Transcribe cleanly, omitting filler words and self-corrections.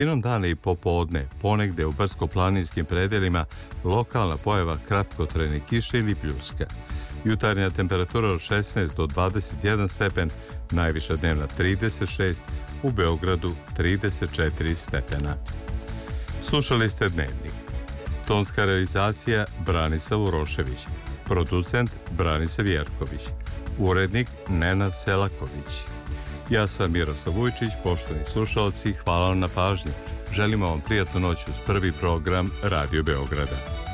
Sredinom dana i popodne, ponegde u brdsko-planinskim predelima, lokalna pojava kratkotrajne kiše ili pljuska. Jutarnja temperatura od 16 do 21 stepen, najviša dnevna 36, u Beogradu 34 stepena. Slušali ste Dnevnik. Tonska realizacija Branislav Urošević, producent Branislav Jerković, urednik Nenad Selaković. Ja sam Miroslav Vujčić, poštovani slušalci, hvala vam na pažnji. Želimo vam prijatnu noć uz prvi program Radio Beograda.